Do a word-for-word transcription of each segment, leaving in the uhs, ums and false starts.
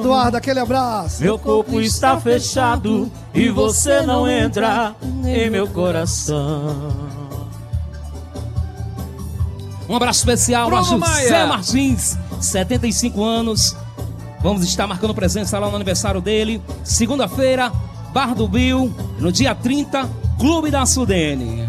Eduardo, aquele abraço. Meu corpo está fechado e você não entra em meu coração. Um abraço especial para José Martins, setenta e cinco anos. Vamos estar marcando presença lá no aniversário dele. Segunda-feira, Bar do Bill, no dia trinta, Clube da Sudene.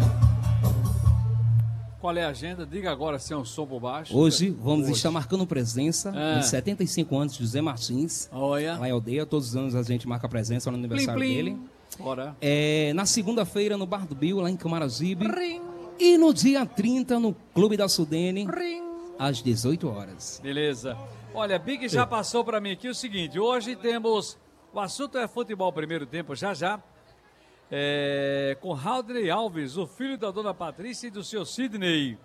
Qual é a agenda? Diga agora se é um som por baixo. Hoje vamos Hoje. estar marcando presença É. em setenta e cinco anos, José Martins. Olha. Lá em Aldeia, todos os anos a gente marca presença no aniversário Plim, plim. dele. Bora. É, na segunda-feira no Bar do Bill, lá em Camaragibe. E no dia trinta no Clube da Sudene, às dezoito horas. Beleza. Olha, Big já passou para mim aqui o seguinte. Hoje temos... O assunto é futebol primeiro tempo, já já. É, com Haldney Alves, o filho da dona Patrícia e do seu Sidney.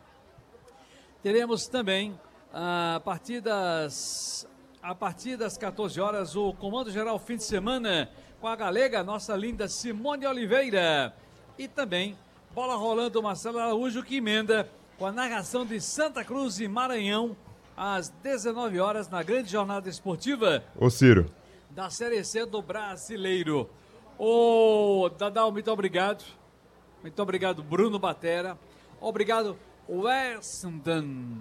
Teremos também, a partir das, a partir das quatorze horas, o Comando Geral Fim de Semana com a galega, nossa linda Simone Oliveira. E também, bola rolando, Marcelo Araújo, que emenda com a narração de Santa Cruz e Maranhão, às dezenove horas, na grande jornada esportiva. Ô Ciro. Da Série C do Brasileiro. Ô, Dadal, muito obrigado. Muito obrigado, Bruno Batera. Obrigado, Washington.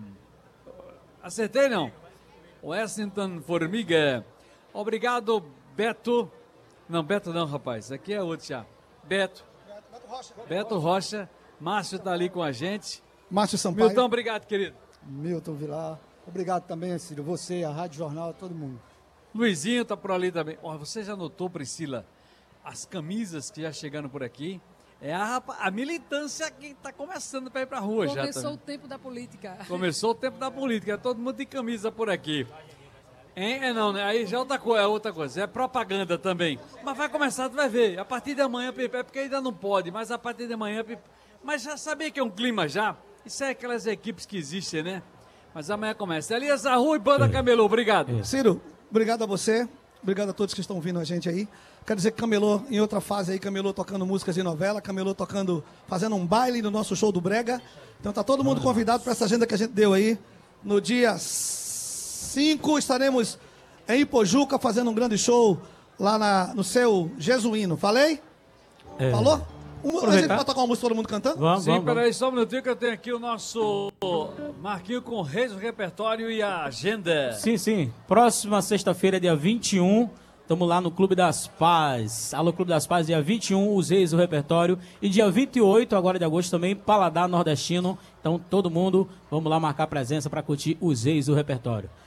Acertei, não? Washington Formiga. Obrigado, Beto. Não, Beto não, rapaz. Aqui é outro já. Beto. Beto Rocha. Beto Rocha. Márcio tá ali com a gente. Márcio Sampaio. Milton, obrigado, querido. Milton Vilar. Obrigado também, Ciro. Você, a Rádio Jornal, todo mundo. Luizinho tá por ali também. Ó, você já notou, Priscila, as camisas que já chegaram por aqui? É a, rapa- a militância que tá começando para ir pra rua já. Começou Tá? o tempo da política. Começou o tempo da política, todo mundo de camisa por aqui. Hein? É não, né? Aí já é outra coisa, é outra coisa, é propaganda também. Mas vai começar, tu vai ver. A partir de amanhã, Pepe, é porque ainda não pode, mas a partir de amanhã, Pepe, mas já sabia que é um clima já? Isso é aquelas equipes que existem, né? Mas amanhã começa. Elias Arru e Banda Camelô, obrigado. Ciro, obrigado a você, obrigado a todos que estão ouvindo a gente aí. Quero dizer que Camelô, em outra fase aí, Camelô tocando músicas de novela, Camelô tocando, fazendo um baile no nosso show do Brega. Então tá todo mundo convidado para essa agenda que a gente deu aí. No dia cinco estaremos em Ipojuca fazendo um grande show lá na, no seu Jesuíno. Falei? É. Falou? Um, a gente pode tocar uma música todo mundo cantando? Vamos, Sim, vamos, vamos. peraí, só um minutinho que eu tenho aqui o nosso Marquinho com o Reis do Repertório e a agenda. Sim, sim. Próxima sexta-feira, dia vinte e um, estamos lá no Clube das Paz. Alô, Clube das Paz, dia vinte e um, os Reis do Repertório. E dia vinte e oito, agora de agosto, também, Paladar Nordestino. Então, todo mundo, vamos lá marcar presença para curtir os Reis do Repertório.